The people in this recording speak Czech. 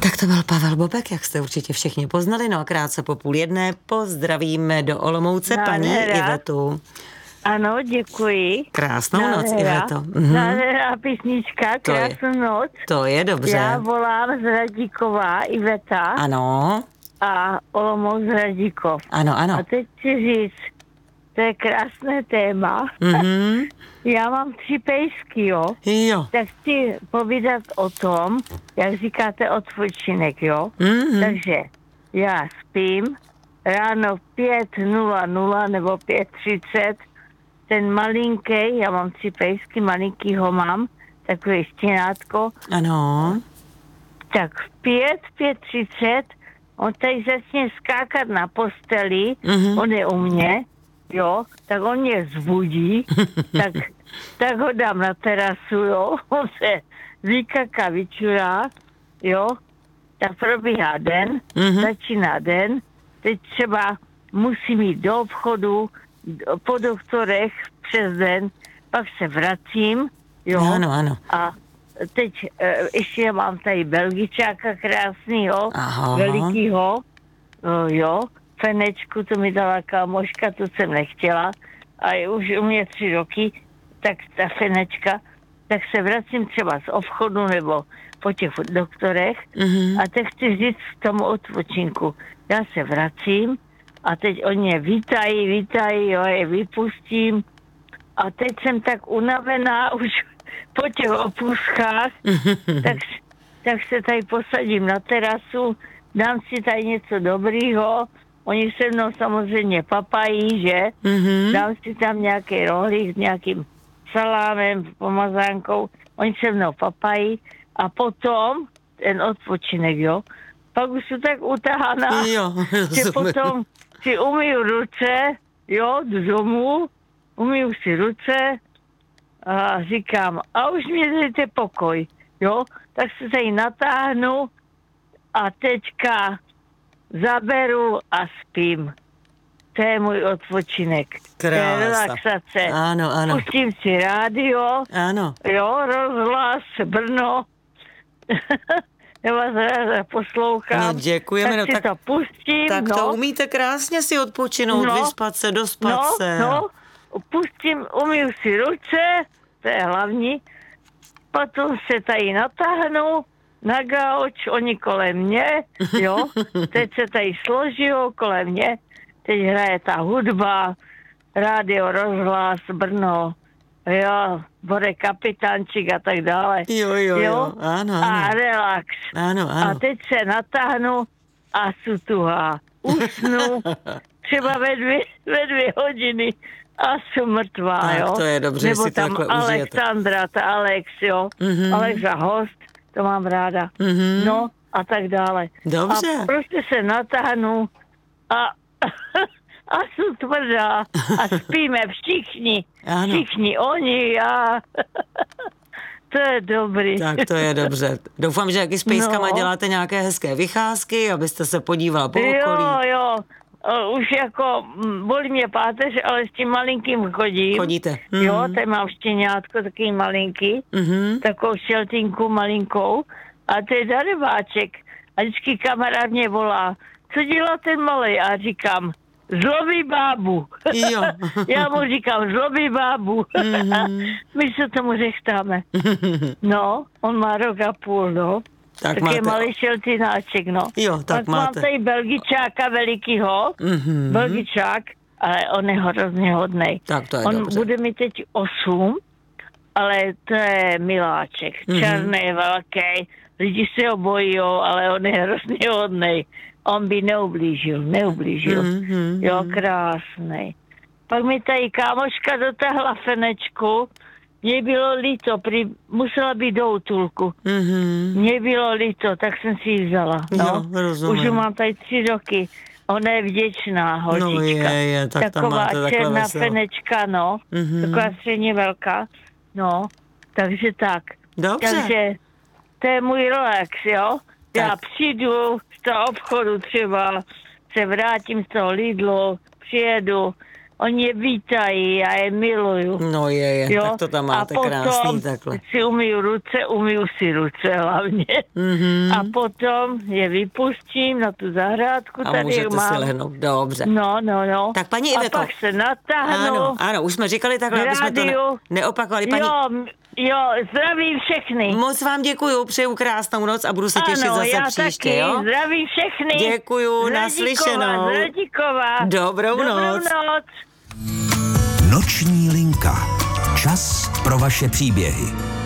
Tak to byl Pavel Bobek, jak jste určitě všichni poznali. No a krátce po 12:30 pozdravíme do Olomouce paní Ivetu. Ano, děkuji. Krásnou noc, Iveto. Nádherná písnička, krásnou noc. To je dobře. Já volám z Radíkova, Iveta. Ano. A Olomouc Radíkov. Ano, ano. A teď chci říct, to je krásné téma. Já mám 3 pejsky, jo? Jo. Tak chci povídat o tom, jak říkáte odpočinek, jo? Takže já spím, ráno 5:00 nebo 5:30, ten malinký, já mám 3 pejsky, malinkýho mám, takový stěnátko. Ano. Tak v 5:30, on tady začne skákat na posteli, on je u mě, jo, tak on mě zbudí, tak ho dám na terasu, jo, on se vykaká, vyčurá, jo, tak probíhá den, začíná den, teď třeba musím jít do obchodu, po doktorech přes den, pak se vracím, jo, ano. A teď ještě mám tady Belgičáka krásnýho, velikýho, jo, Fenečku, to mi dala kámoška, to jsem nechtěla, a je už u mě 3 roky, tak ta Fenečka, tak se vracím třeba z obchodu nebo po těch doktorech a teď chci říct k tomu odpočinku. Já se vracím a teď oni mě vítají, jo, je vypustím a teď jsem tak unavená už po těch opůzkách, tak se tady posadím na terasu, dám si tady něco dobrýho, oni se mnou samozřejmě papají, že? Dám si tam nějaký rohlík s nějakým salámem, pomazánkou, oni se mnou papají a potom ten odpočinek, jo? Pak už jsem tak utahaná, že potom si umyju ruce, jo, jdu domů, umyju si ruce a říkám, a už mě dejte pokoj, jo? Tak se tady natáhnu a teďka zaberu a spím. To je můj odpočinek. To je relaxace. Ano. Pustím si rádio. Ano. Jo, rozhlas, Brno. Já vás ráda poslouchám. No, děkujeme. Tak si to pustím. Tak to umíte krásně si odpočinout, vyspat se, dospat se. No, pustím, umyju si ruce, to je hlavní. Potom se tady natáhnu na gauč, oni kolem mě, jo. Teď se tady složijou kolem mě. Teď hraje ta hudba, rádio, rozhlas, Brno, jo, bude Kapitánčik a tak dále. Jo, ano. A relax. Ano. A teď se natáhnu a sutuhá. Usnu třeba ve 2 hodiny a jsem mrtvá, tak, jo. To je dobře, nebo si tam takhle Alexandra, ta Alex, jo. Alexa Host, to mám ráda. No a tak dále. Dobře. A prostě se natáhnu a jsem tvrdá a spíme všichni. Ano. Všichni, oni, já. To je dobrý. Tak to je dobře. Doufám, že jak i s pejskama děláte nějaké hezké vycházky, abyste se podívala po okolí. Jo. Už jako bolí mě páteř, ale s tím malinkým chodím. Chodíte. Jo, tady mám štěňátko, takový malinký. Takovou šeltinku malinkou. A to je darebáček. A vždycky kamarád mě volá, co dělá ten malej? A říkám, zlobí bábu. Jo. Já mu říkám, zlobí bábu. My se tomu řechtáme. No, on má 1,5 roku, no. Tak je malý šeltináček, no. Jo, tak máte. Mám tady Belgičáka velikýho, Belgičák, ale on je hrozně hodnej. Tak to je on dobře. bude mi teď 8, ale to je miláček. Černý, velký, lidi se ho bojí, ale on je hrozně hodnej. On by neublížil. Jo, krásnej. Pak mi tady kámoška dotáhla Fenečku, mně bylo líto, musela být do útulku. Mně bylo líto, tak jsem si ji vzala. No. Už mám tady 3 roky. Ona je vděčná holčička. No tak taková černá veselo. Fenečka, no. Taková středně velká. No, takže tak. Dobře. Takže to je můj relax, jo. Tak. Já přijdu z toho obchodu třeba, se vrátím z toho Lidlu, přijedu, oni je vítají, já je miluju. No je, tak to tam máte krásný takhle. A potom si umyju si ruce hlavně. Mm-hmm. A potom je vypustím na tu zahrádku. A tady můžete mám. si lehnout, dobře. No. Tak paní Iveto. A pak se natáhnu. Ano, už jsme říkali takhle, aby jsme to neopakovali. Jo, zdravím všechny. Moc vám děkuju, přeju krásnou noc a budu se těšit zase příště, taky. jo? Zdravím všechny. Děkuju, naslyšenou. Dobrou noc. Noční linka. Čas pro vaše příběhy.